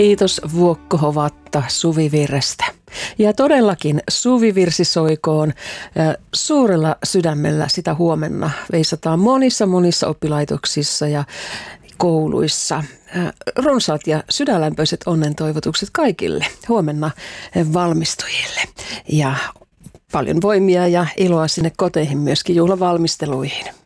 Kiitos Vuokko Hovatta Suvivirrestä. Ja todellakin suvivirsi soikoon. Suurella sydämellä sitä huomenna veisataan monissa oppilaitoksissa ja kouluissa. Runsaat ja sydänlämpöiset onnentoivotukset kaikille huomenna valmistujille. Ja paljon voimia ja iloa sinne koteihin myöskin juhlavalmisteluihin.